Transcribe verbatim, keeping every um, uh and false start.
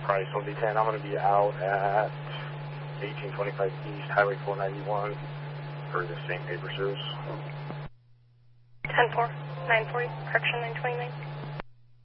Price will be ten. I'm going to be out at eighteen twenty-five East Highway four ninety-one for the same paper service. ten four, nine forty, correction nine twenty-nine.